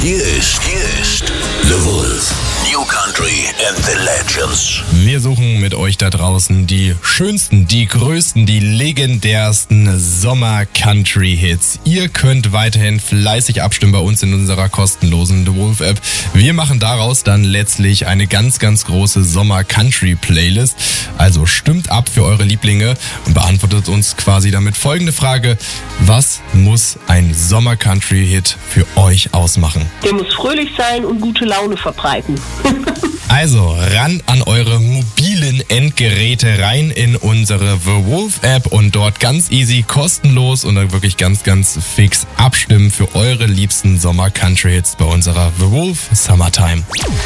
Hier ist The Wolf. New Country and the Legends. Wir suchen mit euch da draußen die schönsten, die größten, die legendärsten Sommer-Country-Hits. Ihr könnt weiterhin fleißig abstimmen bei uns in unserer kostenlosen The Wolf App. Wir machen daraus dann letztlich eine ganz, ganz große Sommer-Country-Playlist. Also stimmt ab für eure Lieblinge und beantwortet uns quasi damit folgende Frage: Was muss ein Sommer-Country-Hit für euch ausmachen? Der muss fröhlich sein und gute Laune verbreiten. Also ran an eure mobilen Endgeräte, rein in unsere The Wolf App und dort ganz easy, kostenlos und dann wirklich ganz, ganz fix abstimmen für eure liebsten Sommer-Country-Hits bei unserer The Wolf Summertime.